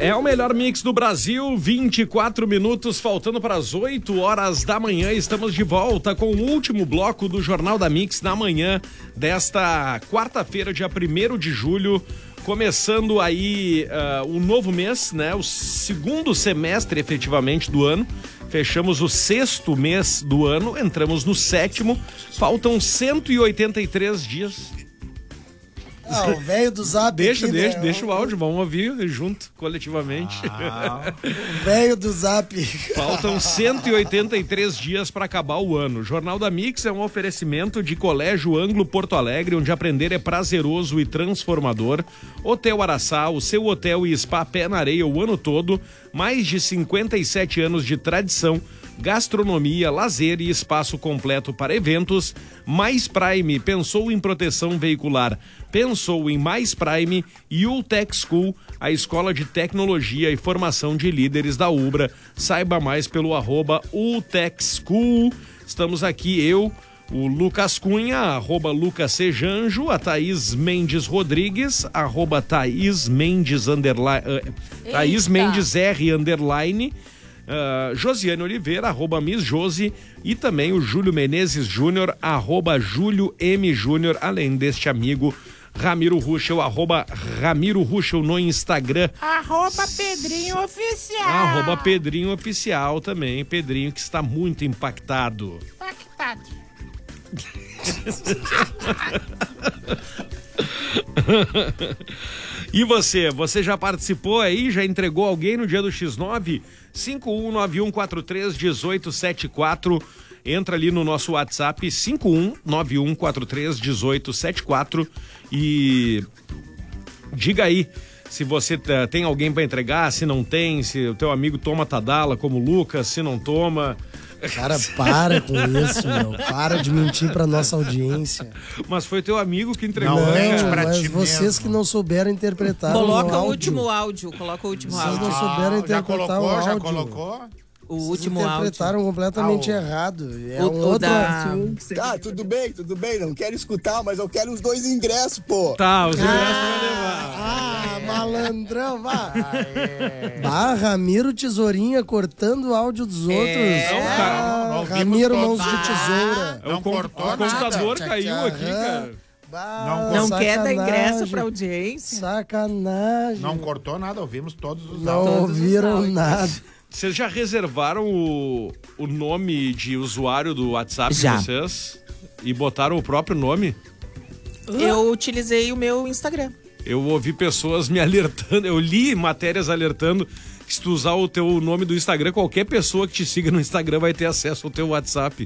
É o melhor mix do Brasil, 24 minutos faltando para as 8 horas da manhã. Estamos de volta com o último bloco do Jornal da Mix na manhã desta quarta-feira, dia 1º de julho. Começando aí um novo mês, né? O segundo semestre, efetivamente, do ano. Fechamos o 6º mês do ano, entramos no 7º. Faltam 183 dias. O velho do Zap. Deixa o áudio, vamos ouvir junto, coletivamente. O velho do Zap. Faltam 183 dias para acabar o ano. O Jornal da Mix é um oferecimento de Colégio Anglo Porto Alegre, onde aprender é prazeroso e transformador. Hotel Araçá, o seu hotel e spa pé na areia o ano todo. Mais de 57 anos de tradição. Gastronomia, lazer e espaço completo para eventos. Mais Prime, pensou em proteção veicular, pensou em Mais Prime. E Ultec School, a escola de tecnologia e formação de líderes da Ubra. Saiba mais pelo @Ultec School. Estamos aqui, eu, o Lucas Cunha, @LucasSejanjo, a Thaís Mendes Rodrigues, @Thaís Mendes Thaís Mendes R _, Josiane Oliveira, @Miss Josi, e também o Júlio Menezes Júnior, @Júlio M Júnior, além deste amigo Ramiro Ruschel, @Ramiro Ruschel no Instagram. @Pedrinho Oficial. @Pedrinho Oficial também, Pedrinho que está muito impactado. E você já participou aí? Já entregou alguém no dia do X9? 5191431874. Entra ali no nosso WhatsApp, 5191431874, e diga aí se você tem alguém para entregar, se não tem, se o teu amigo toma Tadala como o Lucas, se não toma. Cara, para com isso, meu. Para de mentir pra nossa audiência. Mas foi teu amigo que entregou. Não, pra mas ti vocês mesmo que não souberam interpretar Coloca o o último áudio. Vocês não souberam interpretar o áudio. Já colocou? O Vocês último áudio. interpretaram completamente errado. É outro assunto. Tá, tudo bem. Não quero escutar, mas eu quero os 2 ingressos, pô. Tá, os ingressos vai levar. Malandrão, vá. Ramiro Tesourinha cortando o áudio dos outros. Não Ramiro Mãos de Tesoura. Não cortou nada. O computador caiu aqui, cara. Não quer dar ingresso pra audiência? Sacanagem. Não cortou nada, ouvimos todos os Não áudios. ouviram nada. Vocês já reservaram o nome de usuário do WhatsApp Já. de vocês? E botaram o próprio nome? Eu utilizei o meu Instagram. Eu ouvi pessoas me alertando, eu li matérias alertando que se tu usar o teu nome do Instagram, qualquer pessoa que te siga no Instagram vai ter acesso ao teu WhatsApp.